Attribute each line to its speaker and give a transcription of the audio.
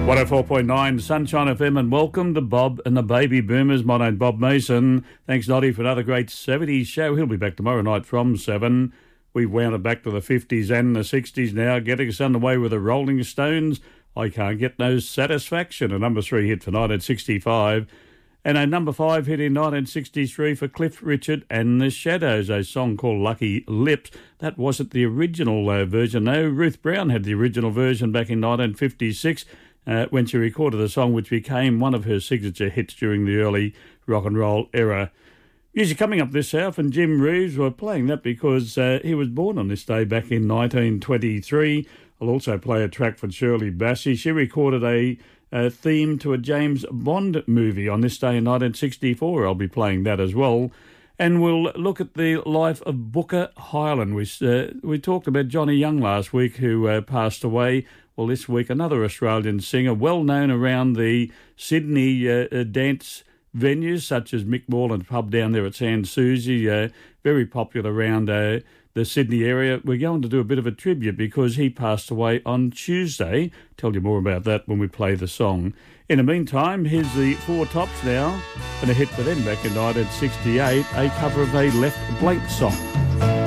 Speaker 1: 104.9 Sunshine FM, and welcome to Bob and the Baby Boomers. My name's Bob Mason. Thanks, Noddy, for another great 70s show. He'll be back tomorrow night from 7. We've wound it back to the 50s and the 60s now, getting us underway with the Rolling Stones. I Can't Get No Satisfaction, a number 3 hit for 1965. And a number 5 hit in 1963 for Cliff Richard and the Shadows, a song called Lucky Lips. That wasn't the original version, though. Ruth Brown had the original version back in 1956 when she recorded the song, which became one of her signature hits during the early rock and roll era. Music coming up this hour, and Jim Reeves, were playing that because he was born on this day back in 1923. I'll also play a track for Shirley Bassey. She recorded a theme to a James Bond movie on this day in 1964. I'll be playing that as well. And we'll look at the life of Booker Hyland. We talked about Johnny Young last week, who passed away. Well, this week, another Australian singer, well known around the Sydney dance venues, such as Mick Moreland's pub down there at Sans Souci, very popular around the Sydney area. We're going to do a bit of a tribute because he passed away on Tuesday. Tell you more about that when we play the song. In the meantime, here's the Four Tops now, and a hit for them back in 1968, a cover of a Left Blank song.